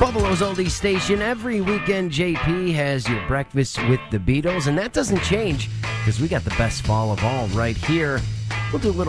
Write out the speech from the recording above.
Buffalo's Oldie Station. Every weekend, JP has your breakfast with the Beatles, and that doesn't change because we got the best fall of all right here. We'll do a little